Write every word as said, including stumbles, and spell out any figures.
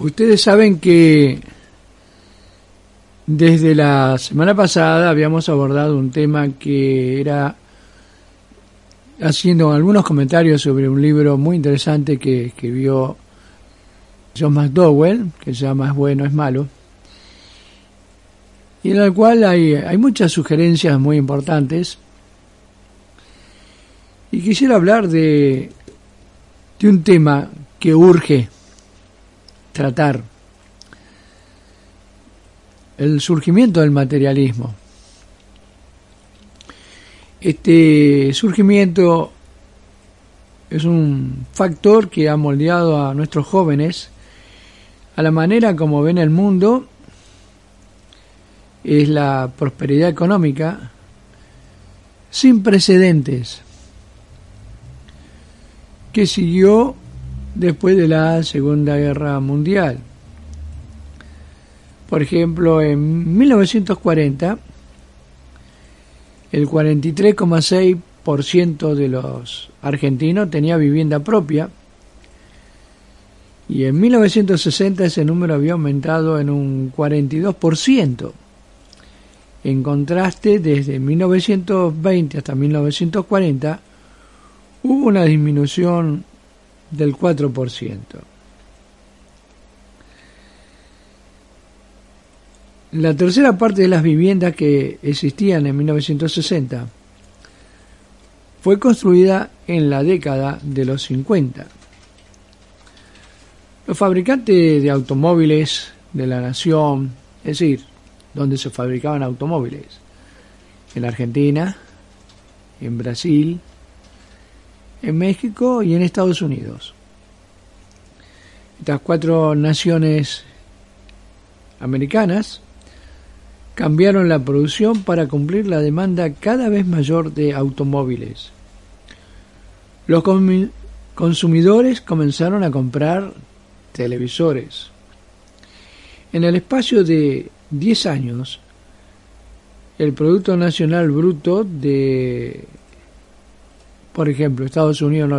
Ustedes saben que desde la semana pasada habíamos abordado un tema que era haciendo algunos comentarios sobre un libro muy interesante que escribió John McDowell, que se llama Es bueno, es malo, y en el cual hay, hay muchas sugerencias muy importantes. Y quisiera hablar de, de un tema que urge tratar: el surgimiento del materialismo. Este surgimiento es un factor que ha moldeado a nuestros jóvenes a la manera como ven el mundo. Es la prosperidad económica sin precedentes que siguió después de la Segunda Guerra Mundial. Por ejemplo, en mil novecientos cuarenta, el cuarenta y tres coma seis por ciento de los argentinos tenía vivienda propia, y en mil novecientos sesenta ese número había aumentado en un cuarenta y dos por ciento. En contraste, desde mil novecientos veinte hasta mil novecientos cuarenta hubo una disminución del cuatro por ciento. La tercera parte de las viviendas que existían en mil novecientos sesenta fue construida en la década de los cincuenta. Los fabricantes de automóviles de la nación, es decir, donde se fabricaban automóviles, en Argentina, en Brasil, en México y en Estados Unidos. Estas cuatro naciones americanas cambiaron la producción para cumplir la demanda cada vez mayor de automóviles. Los consumidores comenzaron a comprar televisores. En el espacio de diez años, el Producto Nacional Bruto de, por ejemplo, Estados Unidos,